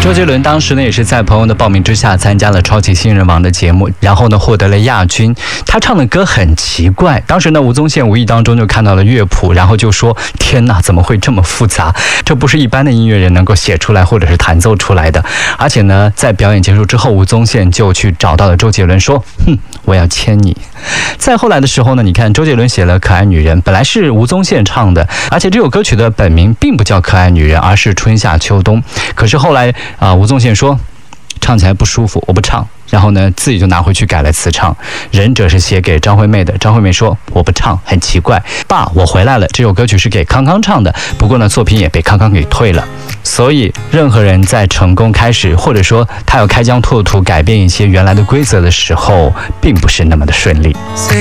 周杰伦当时呢也是在朋友的报名之下参加了超级新人王的节目，然后呢获得了亚军。他唱的歌很奇怪，当时呢吴宗宪无意当中就看到了乐谱，然后就说天哪，怎么会这么复杂，这不是一般的音乐人能够写出来或者是弹奏出来的。而且呢在表演结束之后，吴宗宪就去找到了周杰伦说我要签你。再后来的时候呢，你看周杰伦写了可爱女人，本来是吴宗宪唱的，而且这首歌曲的本名并不叫可爱女人，而是春夏秋冬。可是后来吴宗宪说唱起来不舒服，我不唱，然后呢自己就拿回去改了词唱。忍者是写给张惠妹的，张惠妹说我不唱，很奇怪，爸我回来了，这首歌曲是给康康唱的，不过呢作品也被康康给退了。所以任何人在成功开始，或者说他要开疆拓土改变一些原来的规则的时候，并不是那么的顺利。